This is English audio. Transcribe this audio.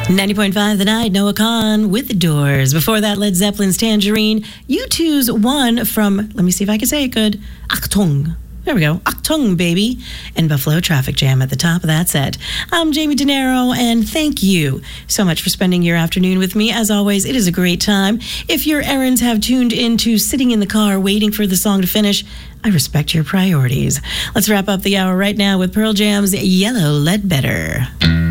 90.5 The Night, Noah Kahn with The Doors. Before that, Led Zeppelin's Tangerine. U2's One from, let me see if I can say it good, Achtung. There we go. Achtung, baby. And Buffalo Traffic Jam at the top of that set. I'm Jamie De Niro, and thank you so much for spending your afternoon with me. As always, it is a great time. If your errands have tuned into sitting in the car waiting for the song to finish, I respect your priorities. Let's wrap up the hour right now with Pearl Jam's Yellow Ledbetter.